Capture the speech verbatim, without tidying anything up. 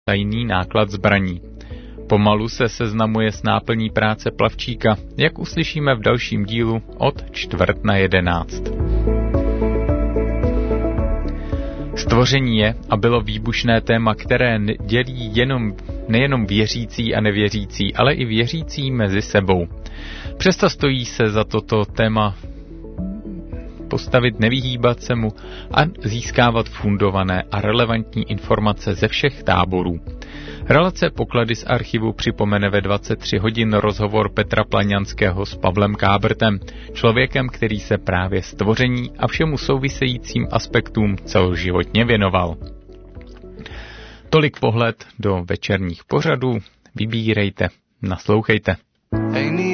tajný náklad zbraní. Pomalu se seznamuje s náplní práce plavčíka, jak uslyšíme v dalším dílu od čtvrt na jedenáct. Stvoření je a bylo výbušné téma, které dělí jenom, nejenom věřící a nevěřící, ale i věřící mezi sebou. Přesto stojí se za toto téma postavit, nevyhýbat se mu a získávat fundované a relevantní informace ze všech táborů. Relace Poklady z archivu připomene ve dvacet tři hodin rozhovor Petra Plaňanského s Pavlem Kábrtem, člověkem, který se právě stvoření a všemu souvisejícím aspektům celoživotně věnoval. Tolik pohled do večerních pořadů, vybírejte, naslouchejte.